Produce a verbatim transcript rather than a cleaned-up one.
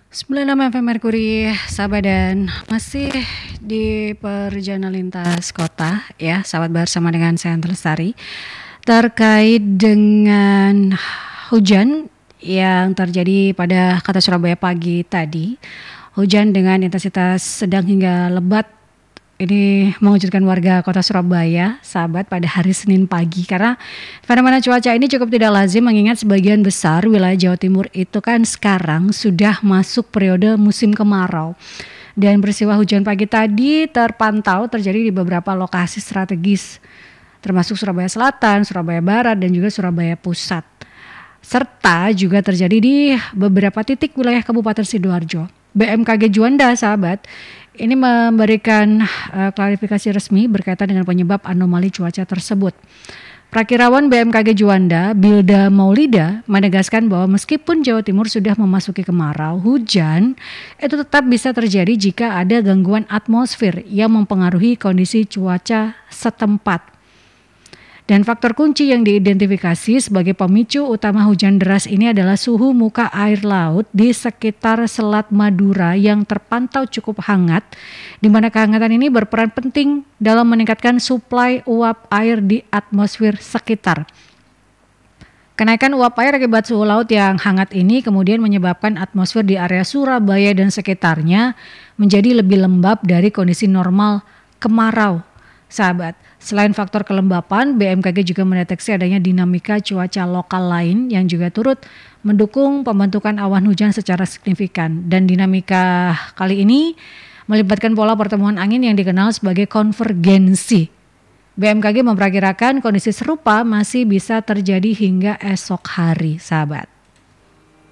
sembilan puluh enam F M Merkuri, sahabat, dan masih di perjalanan lintas kota ya, sahabat, bersama dengan saya Antel Lestari terkait dengan hujan yang terjadi pada kota Surabaya pagi tadi. Hujan dengan intensitas sedang hingga lebat ini mengejutkan warga kota Surabaya, sahabat, pada hari Senin pagi, karena fenomena cuaca ini cukup tidak lazim mengingat sebagian besar wilayah Jawa Timur itu kan sekarang sudah masuk periode musim kemarau. Dan peristiwa hujan pagi tadi terpantau terjadi di beberapa lokasi strategis, termasuk Surabaya Selatan, Surabaya Barat, dan juga Surabaya Pusat. Serta juga terjadi di beberapa titik wilayah Kabupaten Sidoarjo. B M K G Juanda, sahabat, ini memberikan uh, klarifikasi resmi berkaitan dengan penyebab anomali cuaca tersebut. Prakirawan B M K G Juanda, Bilda Maulida, menegaskan bahwa meskipun Jawa Timur sudah memasuki kemarau, hujan itu tetap bisa terjadi jika ada gangguan atmosfer yang mempengaruhi kondisi cuaca setempat. Dan faktor kunci yang diidentifikasi sebagai pemicu utama hujan deras ini adalah suhu muka air laut di sekitar Selat Madura yang terpantau cukup hangat, di mana kehangatan ini berperan penting dalam meningkatkan suplai uap air di atmosfer sekitar. Kenaikan uap air akibat suhu laut yang hangat ini kemudian menyebabkan atmosfer di area Surabaya dan sekitarnya menjadi lebih lembab dari kondisi normal kemarau, sahabat. Selain faktor kelembapan, B M K G juga mendeteksi adanya dinamika cuaca lokal lain yang juga turut mendukung pembentukan awan hujan secara signifikan. Dan dinamika kali ini melibatkan pola pertemuan angin yang dikenal sebagai konvergensi. B M K G memperkirakan kondisi serupa masih bisa terjadi hingga esok hari, sahabat.